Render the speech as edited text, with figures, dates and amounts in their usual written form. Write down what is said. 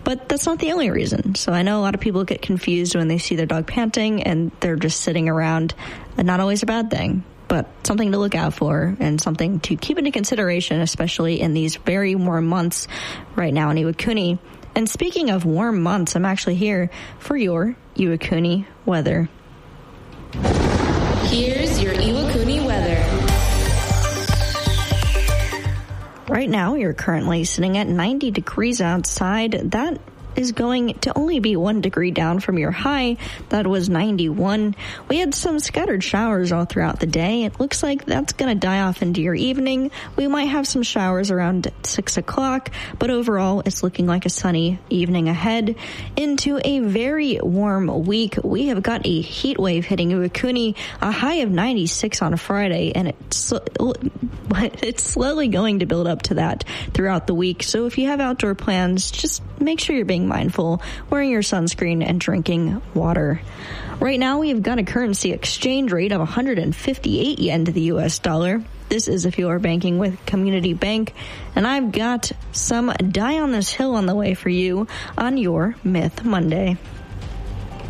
But that's not the only reason. So I know a lot of people get confused when they see their dog panting and they're just sitting around. Not always a bad thing, but something to look out for and something to keep into consideration, especially in these very warm months right now in Iwakuni. And speaking of warm months, I'm actually here for your Iwakuni weather. Here's your Iwakuni weather. Right now, you're currently sitting at 90 degrees outside. That is going to only be 1 degree down from your high. That was 91. We had some scattered showers all throughout the day. It looks like that's going to die off into your evening. We might have some showers around 6 o'clock, but overall, it's looking like a sunny evening ahead. Into a very warm week, we have got a heat wave hitting Iwakuni, a high of 96 on a Friday, and it's slowly going to build up to that throughout the week. So if you have outdoor plans, just make sure you're being mindful, wearing your sunscreen, and drinking water. Right now, we've got a currency exchange rate of 158 yen to the U.S. dollar. This is if you are banking with Community Bank. And I've got some Die on This Hill on the way for you on your Myth Monday.